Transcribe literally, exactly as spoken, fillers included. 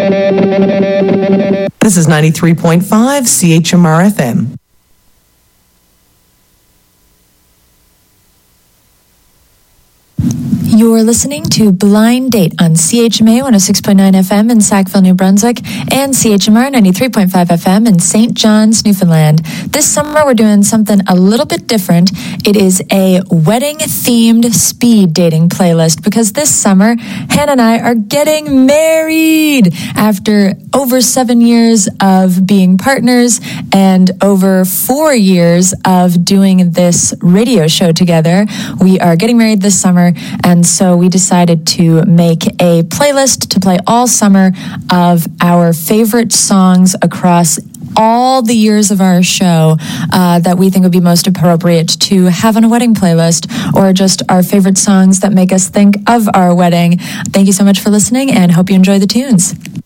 This is ninety-three point five C H M R F M. You're listening to Blind Date on C H M A one oh six point nine F M in Sackville, New Brunswick, and C H M R ninety-three point five F M in Saint John's, Newfoundland. This summer, we're doing something a little bit different. It is a wedding-themed speed dating playlist, because this summer, Hannah and I are getting married after over seven years of being partners and over four years of doing this radio show together. We are getting married this summer, and so we decided to make a playlist to play all summer of our favorite songs across all the years of our show uh, that we think would be most appropriate to have on a wedding playlist, or just our favorite songs that make us think of our wedding. Thank you so much for listening, and hope you enjoy the tunes.